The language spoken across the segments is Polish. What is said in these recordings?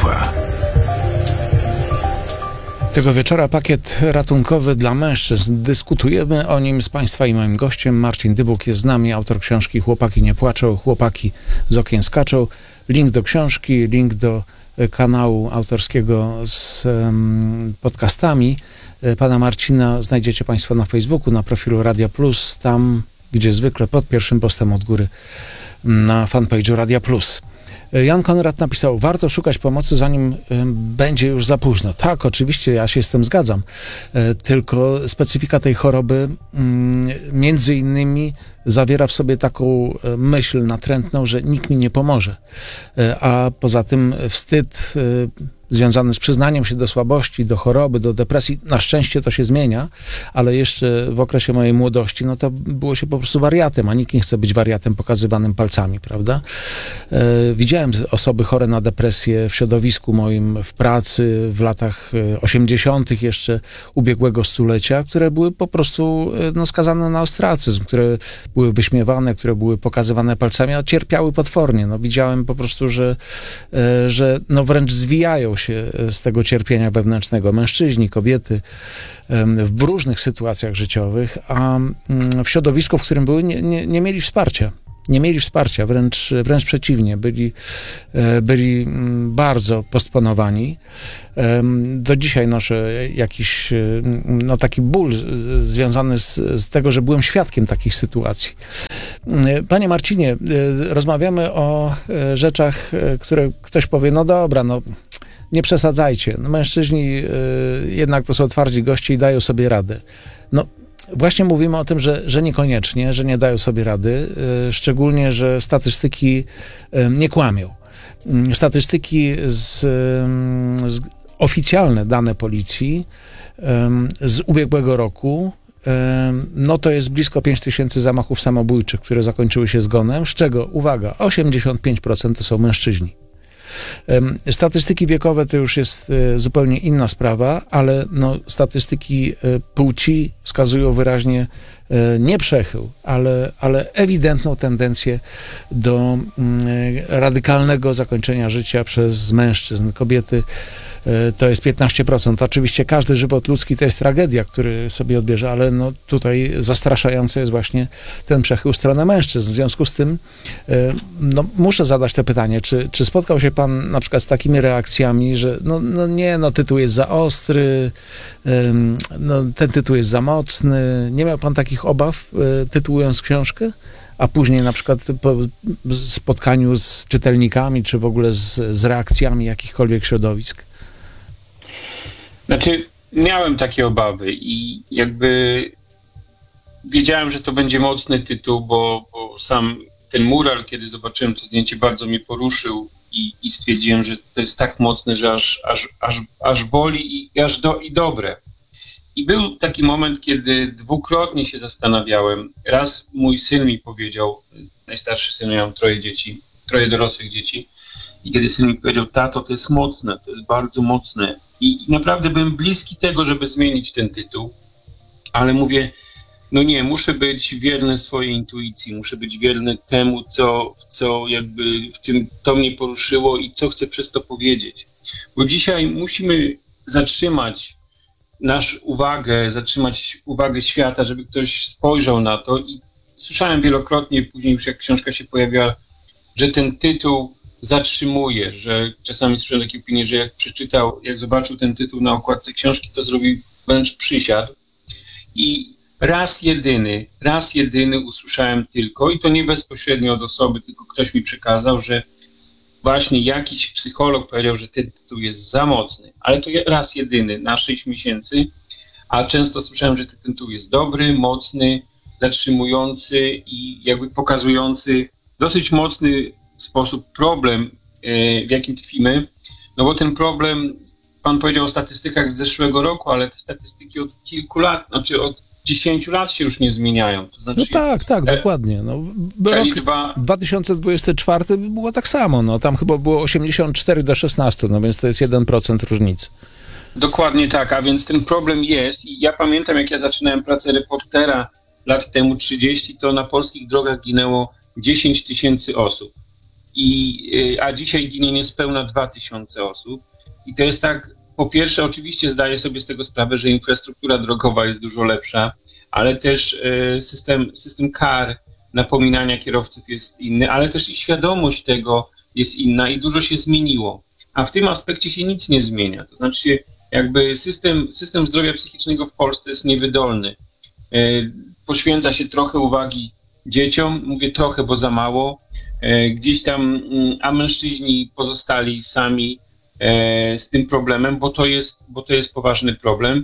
Państwa. Tego wieczora pakiet ratunkowy dla mężczyzn. Dyskutujemy o nim z Państwa i moim gościem. Marcin Dybuk jest z nami, autor książki Chłopaki nie płaczą, chłopaki z okien skaczą. Link do książki, link do kanału autorskiego z podcastami pana Marcina znajdziecie Państwo na Facebooku, na profilu Radia Plus, tam gdzie zwykle pod pierwszym postem od góry na fanpage'u Radia Plus. Jan Konrad napisał: warto szukać pomocy, zanim będzie już za późno. Tak, oczywiście, ja się z tym zgadzam. Tylko specyfika tej choroby między innymi zawiera w sobie taką myśl natrętną, że nikt mi nie pomoże. A poza tym wstyd związany z przyznaniem się do słabości, do choroby, do depresji, na szczęście to się zmienia, ale jeszcze w okresie mojej młodości, no to było się po prostu wariatem, a nikt nie chce być wariatem pokazywanym palcami, prawda? Widziałem osoby chore na depresję w środowisku moim, w pracy, w latach 80. jeszcze ubiegłego stulecia, które były po prostu skazane na ostracyzm, które były wyśmiewane, które były pokazywane palcami, a cierpiały potwornie. No, widziałem po prostu, że wręcz zwijają się z tego cierpienia wewnętrznego mężczyźni, kobiety w różnych sytuacjach życiowych, a w środowisku, w którym były, nie mieli wsparcia. Nie mieli wsparcia, wręcz przeciwnie. Byli bardzo postponowani. Do dzisiaj noszę jakiś taki ból związany z tego, że byłem świadkiem takich sytuacji. Panie Marcinie, rozmawiamy o rzeczach, które ktoś powie, no dobra, nie przesadzajcie. Mężczyźni jednak to są twardzi goście i dają sobie radę. Właśnie mówimy o tym, że niekoniecznie, że nie dają sobie rady, szczególnie, że statystyki nie kłamią. Statystyki oficjalne dane policji z ubiegłego roku, to jest blisko 5000 zamachów samobójczych, które zakończyły się zgonem, z czego, uwaga, 85% to są mężczyźni. Statystyki wiekowe to już jest zupełnie inna sprawa, ale statystyki płci wskazują wyraźnie nie przechył, ale ewidentną tendencję do radykalnego zakończenia życia przez mężczyzn. Kobiety to jest 15%. Oczywiście każdy żywot ludzki to jest tragedia, który sobie odbierze, ale tutaj zastraszający jest właśnie ten przechył w stronę mężczyzn. W związku z tym muszę zadać to pytanie, czy spotkał się pan na przykład z takimi reakcjami, że tytuł jest za ostry, ten tytuł jest za mocny. Nie miał pan takich obaw, tytułując książkę? A później na przykład po spotkaniu z czytelnikami, czy w ogóle z reakcjami jakichkolwiek środowisk? Znaczy, miałem takie obawy i jakby wiedziałem, że to będzie mocny tytuł, bo sam ten mural, kiedy zobaczyłem to zdjęcie, bardzo mnie poruszył i stwierdziłem, że to jest tak mocne, że aż boli i dobre. I był taki moment, kiedy dwukrotnie się zastanawiałem. Raz mój syn mi powiedział, najstarszy syn, ja mam 3 dzieci, 3 dorosłych dzieci, i kiedy syn mi powiedział: tato, to jest mocne, to jest bardzo mocne. I naprawdę byłem bliski tego, żeby zmienić ten tytuł, ale mówię, nie, muszę być wierny swojej intuicji, muszę być wierny temu, co jakby w czym to mnie poruszyło i co chcę przez to powiedzieć. Bo dzisiaj musimy zatrzymać uwagę świata, żeby ktoś spojrzał na to, i słyszałem wielokrotnie później już, jak książka się pojawiła, że ten tytuł zatrzymuje, że czasami słyszałem takie opinie, że jak zobaczył ten tytuł na okładce książki, to zrobił wręcz przysiad. I raz jedyny usłyszałem tylko, i to nie bezpośrednio od osoby, tylko ktoś mi przekazał, że właśnie jakiś psycholog powiedział, że ten tytuł jest za mocny, ale to raz jedyny na 6 miesięcy, a często słyszałem, że ten tytuł jest dobry, mocny, zatrzymujący i jakby pokazujący dosyć mocny sposób problem, w jakim tkwimy, bo ten problem, pan powiedział o statystykach z zeszłego roku, ale te statystyki od kilku lat, od 10 lat się już nie zmieniają. To znaczy, tak, dokładnie. Rok 2024 było tak samo. Tam chyba było 84 do 16, więc to jest 1% różnicy. Dokładnie tak, a więc ten problem jest. I ja pamiętam, jak ja zaczynałem pracę reportera lat temu 30, to na polskich drogach ginęło 10 000 osób. a dzisiaj ginie niespełna 2000 osób. I to jest tak, po pierwsze oczywiście zdaję sobie z tego sprawę, że infrastruktura drogowa jest dużo lepsza, ale też system kar, napominania kierowców jest inny, ale też i świadomość tego jest inna i dużo się zmieniło. A w tym aspekcie się nic nie zmienia. To znaczy jakby system zdrowia psychicznego w Polsce jest niewydolny. Poświęca się trochę uwagi dzieciom, mówię trochę, bo za mało, gdzieś tam, a mężczyźni pozostali sami z tym problemem, bo to jest poważny problem.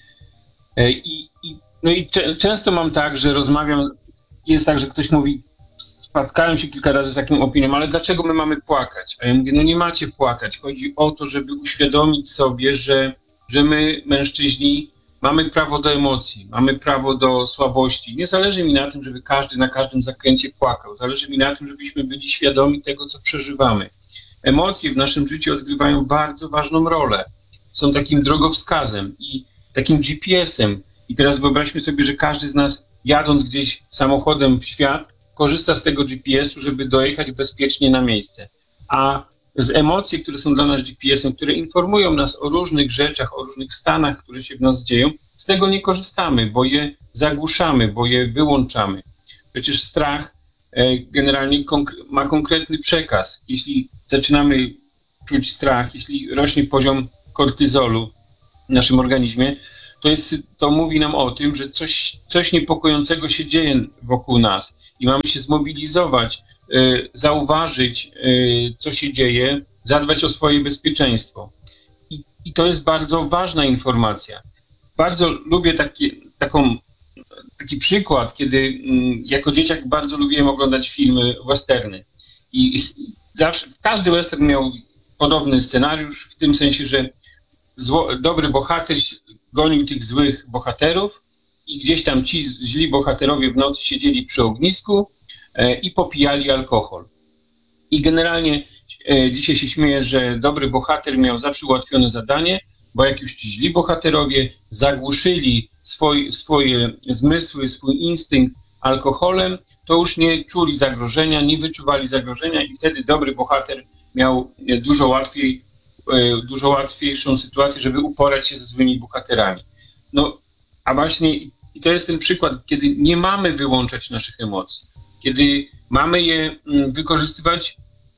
No i często mam tak, że rozmawiam, jest tak, że ktoś mówi, spotkałem się kilka razy z taką opinią, ale dlaczego my mamy płakać? A ja mówię, no nie macie płakać. Chodzi o to, żeby uświadomić sobie, że my, mężczyźni, mamy prawo do emocji, mamy prawo do słabości. Nie zależy mi na tym, żeby każdy na każdym zakręcie płakał. Zależy mi na tym, żebyśmy byli świadomi tego, co przeżywamy. Emocje w naszym życiu odgrywają bardzo ważną rolę. Są takim drogowskazem i takim GPS-em. I teraz wyobraźmy sobie, że każdy z nas, jadąc gdzieś samochodem w świat, korzysta z tego GPS-u, żeby dojechać bezpiecznie na miejsce. A z emocji, które są dla nas GPS-em, które informują nas o różnych rzeczach, o różnych stanach, które się w nas dzieją, z tego nie korzystamy, bo je zagłuszamy, bo je wyłączamy. Przecież strach generalnie ma konkretny przekaz. Jeśli zaczynamy czuć strach, jeśli rośnie poziom kortyzolu w naszym organizmie, to mówi nam o tym, że coś niepokojącego się dzieje wokół nas i mamy się zmobilizować, zauważyć, co się dzieje, zadbać o swoje bezpieczeństwo. I to jest bardzo ważna informacja. Bardzo lubię taki przykład, kiedy jako dzieciak bardzo lubiłem oglądać filmy westerny. I zawsze każdy western miał podobny scenariusz, w tym sensie, że dobry bohater gonił tych złych bohaterów i gdzieś tam ci źli bohaterowie w nocy siedzieli przy ognisku i popijali alkohol. I generalnie dzisiaj się śmieję, że dobry bohater miał zawsze ułatwione zadanie, bo jak już ci źli bohaterowie zagłuszyli swoje zmysły, swój instynkt alkoholem, to już nie czuli zagrożenia, nie wyczuwali zagrożenia i wtedy dobry bohater miał dużo łatwiejszą sytuację, żeby uporać się ze złymi bohaterami. No, a właśnie i to jest ten przykład, kiedy nie mamy wyłączać naszych emocji, kiedy mamy je wykorzystywać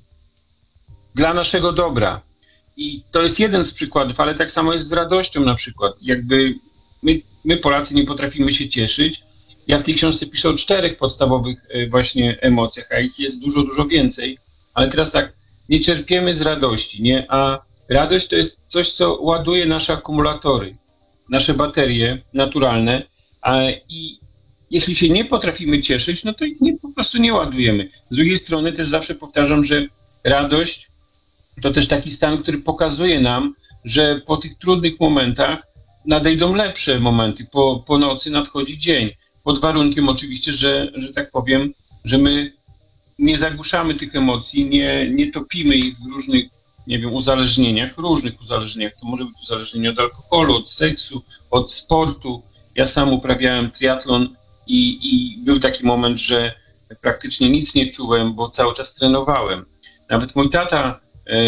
dla naszego dobra. I to jest jeden z przykładów, ale tak samo jest z radością na przykład. Jakby my Polacy nie potrafimy się cieszyć. Ja w tej książce piszę o 4 podstawowych właśnie emocjach, a ich jest dużo, dużo więcej. Ale teraz tak, nie czerpiemy z radości, nie? A radość to jest coś, co ładuje nasze akumulatory, nasze baterie naturalne, i jeśli się nie potrafimy cieszyć, no to ich po prostu nie ładujemy. Z drugiej strony też zawsze powtarzam, że radość to też taki stan, który pokazuje nam, że po tych trudnych momentach nadejdą lepsze momenty, po nocy nadchodzi dzień. Pod warunkiem oczywiście, że tak powiem, że my nie zagłuszamy tych emocji, nie topimy ich w różnych, nie wiem, różnych uzależnieniach. To może być uzależnienie od alkoholu, od seksu, od sportu. Ja sam uprawiałem triatlon i był taki moment, że praktycznie nic nie czułem, bo cały czas trenowałem. Nawet mój tata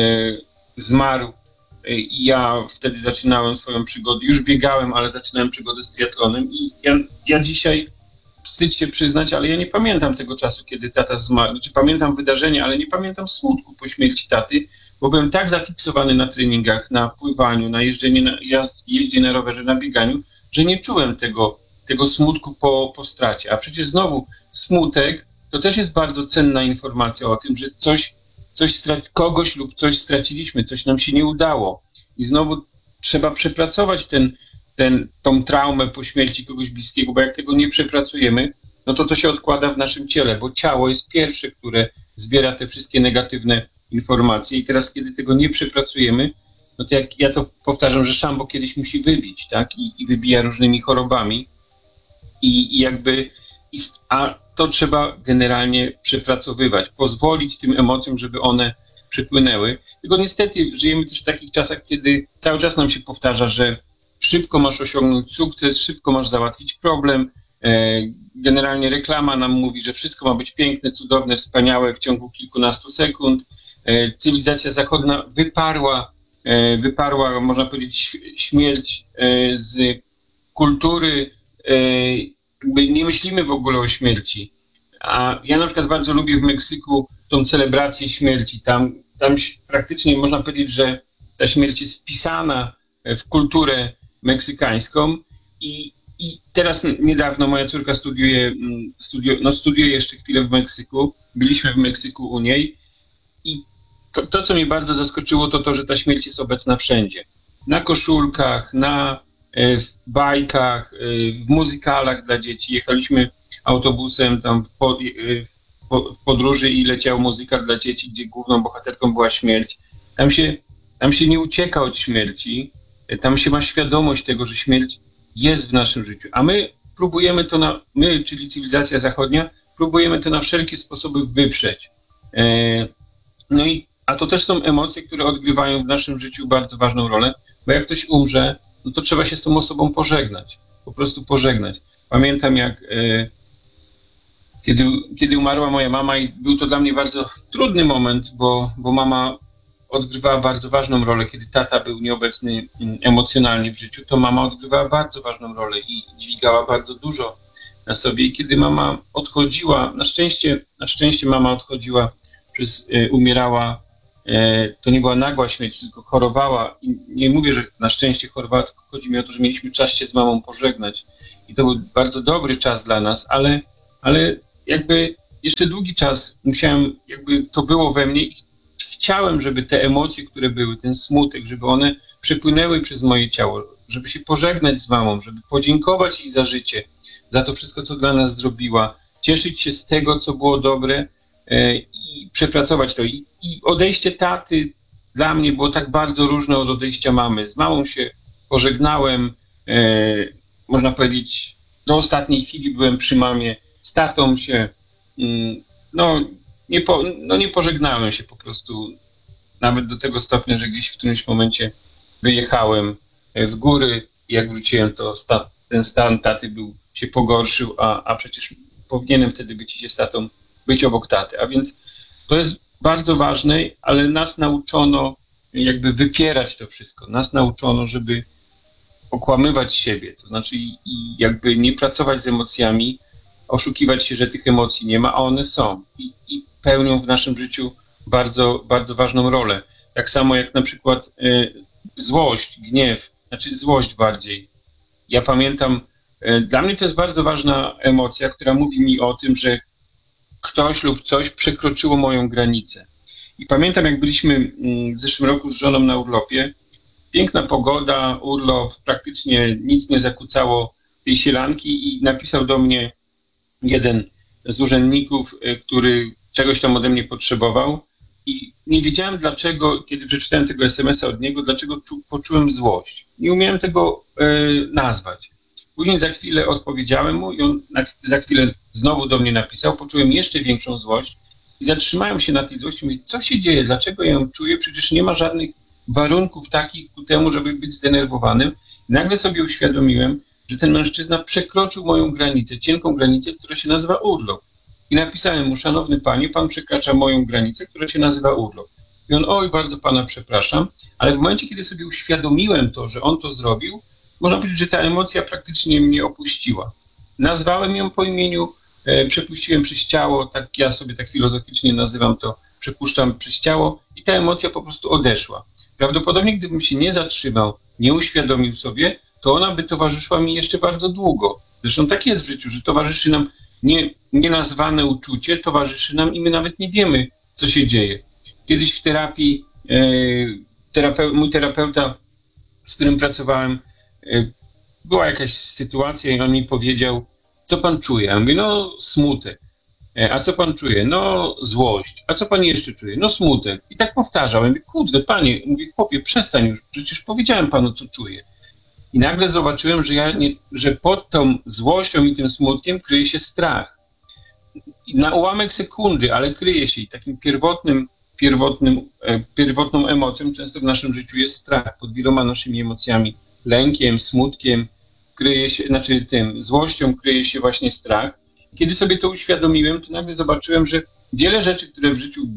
zmarł i ja wtedy zaczynałem swoją przygodę. Już biegałem, ale zaczynałem przygodę z triatlonem i ja dzisiaj, wstyd się przyznać, ale ja nie pamiętam tego czasu, kiedy tata zmarł. Znaczy pamiętam wydarzenie, ale nie pamiętam smutku po śmierci taty, bo byłem tak zafiksowany na treningach, na pływaniu, na jeździe na rowerze, na bieganiu, że nie czułem tego smutku po stracie. A przecież znowu smutek to też jest bardzo cenna informacja o tym, że kogoś lub coś straciliśmy, coś nam się nie udało. I znowu trzeba przepracować tą traumę po śmierci kogoś bliskiego, bo jak tego nie przepracujemy, no to się odkłada w naszym ciele, bo ciało jest pierwsze, które zbiera te wszystkie negatywne informacje i teraz, kiedy tego nie przepracujemy, no to jak ja to powtarzam, że szambo kiedyś musi wybić, tak? I wybija różnymi chorobami a to trzeba generalnie przepracowywać, pozwolić tym emocjom, żeby one przepłynęły. Tylko niestety żyjemy też w takich czasach, kiedy cały czas nam się powtarza, że szybko masz osiągnąć sukces, szybko masz załatwić problem, Generalnie reklama nam mówi, że wszystko ma być piękne, cudowne, wspaniałe w ciągu kilkunastu sekund. Cywilizacja zachodnia wyparła, można powiedzieć, śmierć z kultury. Jakby nie myślimy w ogóle o śmierci. A ja na przykład bardzo lubię w Meksyku tą celebrację śmierci. Tam praktycznie można powiedzieć, że ta śmierć jest wpisana w kulturę meksykańską i teraz niedawno moja córka studiuje jeszcze chwilę w Meksyku. Byliśmy w Meksyku u niej i to co mnie bardzo zaskoczyło, to, że ta śmierć jest obecna wszędzie. Na koszulkach, w bajkach, w muzykalach dla dzieci. Jechaliśmy autobusem tam w podróży i leciał muzykal dla dzieci, gdzie główną bohaterką była śmierć. Tam się nie ucieka od śmierci, tam się ma świadomość tego, że śmierć jest w naszym życiu. A my próbujemy to, czyli cywilizacja zachodnia, próbujemy to na wszelkie sposoby wyprzeć. A to też są emocje, które odgrywają w naszym życiu bardzo ważną rolę, bo jak ktoś umrze, no to trzeba się z tą osobą pożegnać. Po prostu pożegnać. Pamiętam kiedy umarła moja mama i był to dla mnie bardzo trudny moment, bo mama odgrywała bardzo ważną rolę. Kiedy tata był nieobecny emocjonalnie w życiu, to mama odgrywała bardzo ważną rolę i dźwigała bardzo dużo na sobie. I kiedy mama odchodziła, na szczęście mama odchodziła, umierała, to nie była nagła śmierć, tylko chorowała. I nie mówię, że na szczęście chorowała, tylko chodzi mi o to, że mieliśmy czas się z mamą pożegnać. I to był bardzo dobry czas dla nas, ale jakby jeszcze długi czas to było we mnie i chciałem, żeby te emocje, które były, ten smutek, żeby one przepłynęły przez moje ciało, żeby się pożegnać z mamą, żeby podziękować jej za życie, za to wszystko, co dla nas zrobiła, cieszyć się z tego, co było dobre i przepracować to. I odejście taty dla mnie było tak bardzo różne od odejścia mamy. Z mamą się pożegnałem, można powiedzieć, do ostatniej chwili byłem przy mamie, z tatą się, nie pożegnałem się po prostu, nawet do tego stopnia, że gdzieś w którymś momencie wyjechałem w góry i jak wróciłem, to ten stan taty się pogorszył, a przecież powinienem wtedy być się z tatą, być obok taty. A więc to jest bardzo ważne, ale nas nauczono jakby wypierać to wszystko. Nas nauczono, żeby okłamywać siebie, to znaczy i jakby nie pracować z emocjami, oszukiwać się, że tych emocji nie ma, a one są i pełnią w naszym życiu bardzo, bardzo ważną rolę. Tak samo jak na przykład złość, gniew, znaczy złość bardziej. Ja pamiętam, dla mnie to jest bardzo ważna emocja, która mówi mi o tym, że ktoś lub coś przekroczyło moją granicę. I pamiętam, jak byliśmy w zeszłym roku z żoną na urlopie, piękna pogoda, urlop, praktycznie nic nie zakłócało tej sielanki i napisał do mnie jeden z urzędników, który czegoś tam ode mnie potrzebował i nie wiedziałem dlaczego, kiedy przeczytałem tego SMS-a od niego, dlaczego poczułem złość. Nie umiałem tego nazwać. Później za chwilę odpowiedziałem mu i on za chwilę znowu do mnie napisał, poczułem jeszcze większą złość i zatrzymałem się na tej złości i mówię, co się dzieje, dlaczego ja ją czuję, przecież nie ma żadnych warunków takich ku temu, żeby być zdenerwowanym. I nagle sobie uświadomiłem, że ten mężczyzna przekroczył moją granicę, cienką granicę, która się nazywa urlop. I napisałem mu, szanowny panie, pan przekracza moją granicę, która się nazywa urlop. I on, oj, bardzo pana przepraszam, ale w momencie, kiedy sobie uświadomiłem to, że on to zrobił, można powiedzieć, że ta emocja praktycznie mnie opuściła. Nazwałem ją po imieniu, przepuściłem przez ciało, tak ja sobie tak filozoficznie nazywam to, przepuszczam przez ciało i ta emocja po prostu odeszła. Prawdopodobnie gdybym się nie zatrzymał, nie uświadomił sobie, to ona by towarzyszyła mi jeszcze bardzo długo. Zresztą tak jest w życiu, że towarzyszy nam nienazwane uczucie, towarzyszy nam i my nawet nie wiemy, co się dzieje. Kiedyś w terapii mój terapeuta, z którym pracowałem, była jakaś sytuacja i on mi powiedział, co pan czuje? Ja mówię, no smutek. A co pan czuje? No złość. A co pan jeszcze czuje? No smutek. I tak powtarzał. Ja mówię, kurde, panie, mówię, chłopie, przestań już, przecież powiedziałem panu, co czuję. I nagle zobaczyłem, że pod tą złością i tym smutkiem kryje się strach. I na ułamek sekundy, ale kryje się i takim pierwotną emocją często w naszym życiu jest strach pod wieloma naszymi emocjami, lękiem, smutkiem, złością kryje się właśnie strach. Kiedy sobie to uświadomiłem, to nagle zobaczyłem, że wiele rzeczy, które w życiu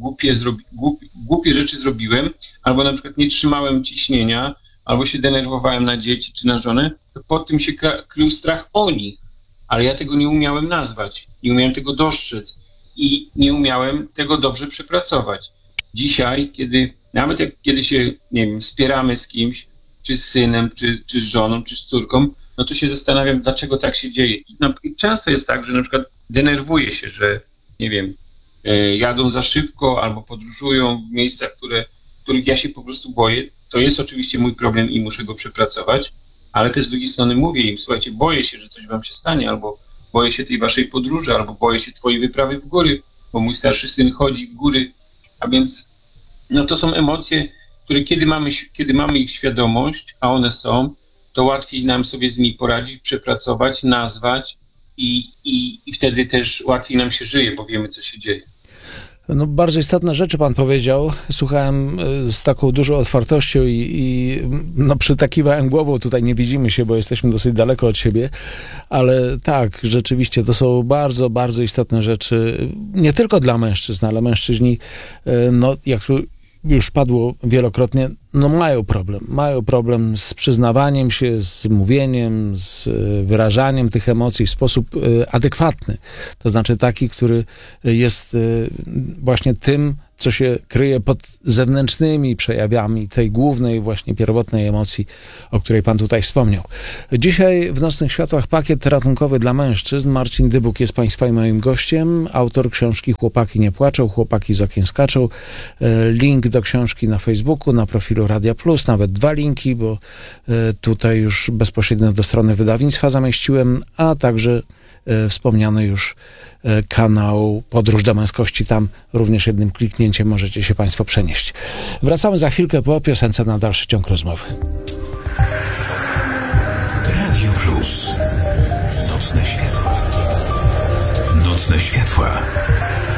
głupie rzeczy zrobiłem, albo na przykład nie trzymałem ciśnienia, albo się denerwowałem na dzieci czy na żonę, to pod tym się krył strach o nich. Ale ja tego nie umiałem nazwać, nie umiałem tego dostrzec i nie umiałem tego dobrze przepracować. Dzisiaj, kiedy się, nie wiem, wspieramy z kimś, czy z synem, czy z żoną, czy z córką, no to się zastanawiam, dlaczego tak się dzieje. I często jest tak, że na przykład denerwuję się, że, nie wiem, jadą za szybko albo podróżują w miejscach, których ja się po prostu boję. To jest oczywiście mój problem i muszę go przepracować, ale też z drugiej strony mówię im, słuchajcie, boję się, że coś wam się stanie, albo boję się tej waszej podróży, albo boję się twojej wyprawy w góry, bo mój starszy syn chodzi w góry, a więc no to są emocje, które kiedy mamy ich świadomość, a one są, to łatwiej nam sobie z nimi poradzić, przepracować, nazwać i wtedy też łatwiej nam się żyje, bo wiemy, co się dzieje. No, bardzo istotne rzeczy pan powiedział. Słuchałem z taką dużą otwartością i przytakiwałem głową. Tutaj nie widzimy się, bo jesteśmy dosyć daleko od siebie, ale tak, rzeczywiście to są bardzo, bardzo istotne rzeczy. Nie tylko dla mężczyzn, ale mężczyźni, jak już padło wielokrotnie, mają problem z przyznawaniem się, z mówieniem, z wyrażaniem tych emocji w sposób adekwatny. To znaczy taki, który jest właśnie tym, co się kryje pod zewnętrznymi przejawami tej głównej, właśnie pierwotnej emocji, o której pan tutaj wspomniał. Dzisiaj w Nocnych Światłach pakiet ratunkowy dla mężczyzn. Marcin Dybuk jest państwa i moim gościem. Autor książki Chłopaki nie płaczą, chłopaki z okien skaczą. Link do książki na Facebooku, na profilu Radia Plus, nawet 2 linki, bo tutaj już bezpośrednio do strony wydawnictwa zamieściłem, a także wspomniany już kanał Podróż do Męskości. Tam również jednym kliknięciem możecie się państwo przenieść. Wracamy za chwilkę po piosence na dalszy ciąg rozmowy. Radio Plus.